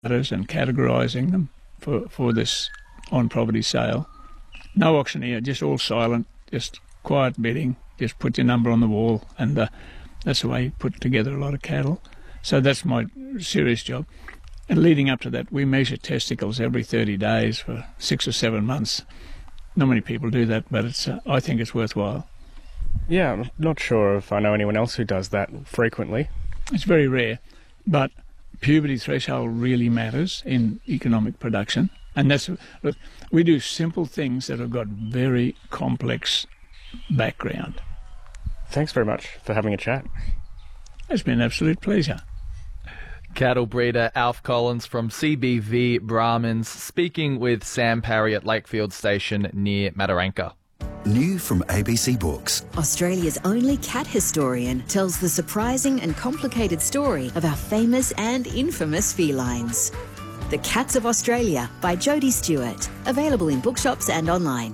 and categorising them for this on-property sale. No auctioneer, just all silent, just quiet bidding, just put your number on the wall, and that's the way you put together a lot of cattle. So that's my serious job. And leading up to that, we measure testicles every 30 days for 6 or 7 months. Not many people do that, but I think it's worthwhile. Yeah, I'm not sure if I know anyone else who does that frequently. It's very rare, but puberty threshold really matters in economic production. And look, we do simple things that have got very complex background. Thanks very much for having a chat. It's been an absolute pleasure. Cattle breeder Alf Collins from CBV Brahmins speaking with Sam Parry at Lakefield Station near Mataranka. New from ABC Books. Australia's only cat historian tells the surprising and complicated story of our famous and infamous felines. The Cats of Australia by Jodie Stewart. Available in bookshops and online.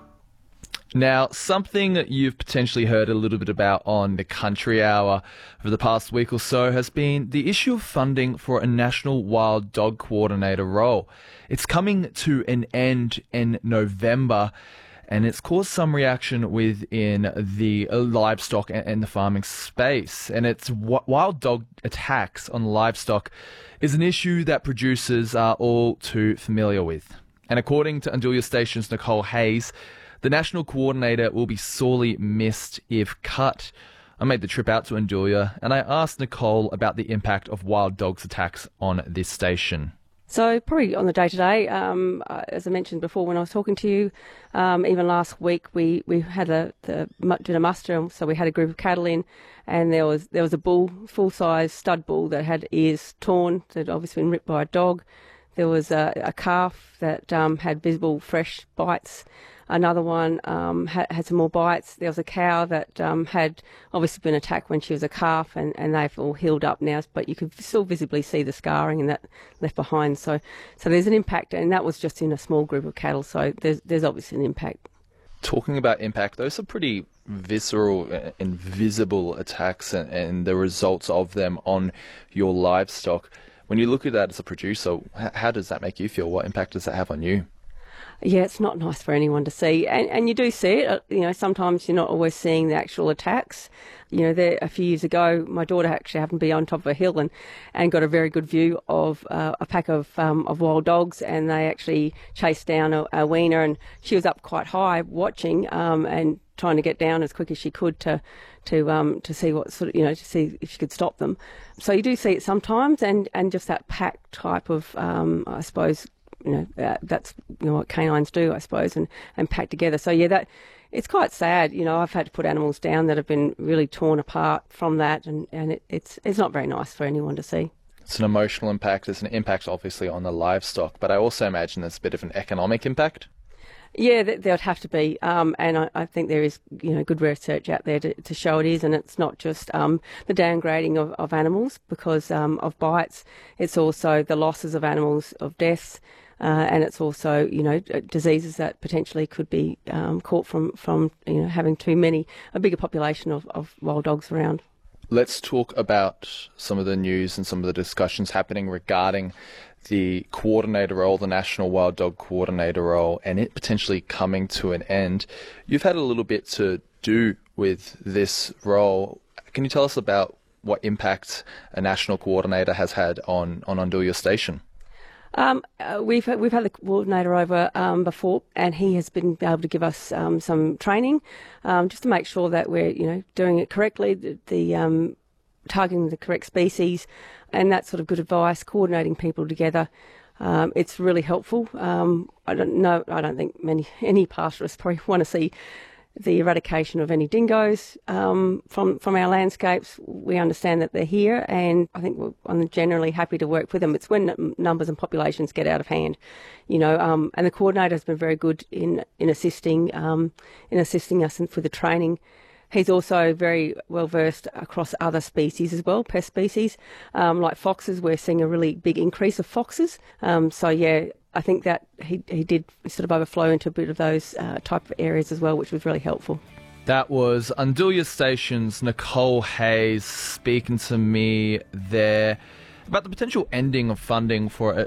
Now, something you've potentially heard a little bit about on the Country Hour over the past week or so has been the issue of funding for a national wild dog coordinator role. It's coming to an end in November, and it's caused some reaction within the livestock and the farming space. And it's wild dog attacks on livestock is an issue that producers are all too familiar with. And according to Andulia Station's Nicole Hayes, the national coordinator will be sorely missed if cut. I made the trip out to Andulia and I asked Nicole about the impact of wild dogs attacks on this station. So probably on the day-to-day, as I mentioned before when I was talking to you, even last week we had did a muster, so we had a group of cattle in, and there was a bull, full-size stud bull that had ears torn, that had obviously been ripped by a dog. There was a calf that had visible fresh bites. Another one had some more bites. There was a cow that had obviously been attacked when she was a calf, and they've all healed up now, but you could still visibly see the scarring and that left behind. So there's an impact, and that was just in a small group of cattle, so there's obviously an impact. Talking about impact, those are pretty visceral and visible attacks and the results of them on your livestock. When you look at that as a producer, how does that make you feel? What impact does that have on you? Yeah, it's not nice for anyone to see, and you do see it. Sometimes you're not always seeing the actual attacks. There a few years ago, my daughter actually happened to be on top of a hill and got a very good view of a pack of wild dogs, and they actually chased down a weaner, and she was up quite high watching and trying to get down as quick as she could to see what sort of, to see if she could stop them. So you do see it sometimes, and just that pack type of, I suppose. That's what canines do, I suppose, and pack together. So yeah, that it's quite sad. I've had to put animals down that have been really torn apart from that, and it's not very nice for anyone to see. It's an emotional impact. There's an impact, obviously, on the livestock, but I also imagine there's a bit of an economic impact. Yeah, there would have to be, and I think there is, good research out there to show it is, and it's not just the downgrading of animals because of bites. It's also the losses of animals, of deaths. And it's also, diseases that potentially could be caught from having a bigger population of wild dogs around. Let's talk about some of the news and some of the discussions happening regarding the coordinator role, the National Wild Dog Coordinator role, and it potentially coming to an end. You've had a little bit to do with this role. Can you tell us about what impact a national coordinator has had on Andulia Station? We've had the coordinator over before, and he has been able to give us some training just to make sure that we're doing it correctly, the targeting the correct species, and that sort of good advice, coordinating people together. It's really helpful. I don't think any pastoralists probably want to see the eradication of any dingoes from our landscapes. We understand that they're here, and I think I'm generally happy to work with them. It's when numbers and populations get out of hand, and the coordinator has been very good in assisting us with the training. He's also very well versed across other species as well, pest species, like foxes. We're seeing a really big increase of foxes. I think that he did sort of overflow into a bit of those type of areas as well, which was really helpful. That was Andulia Station's Nicole Hayes speaking to me there. about the potential ending of funding for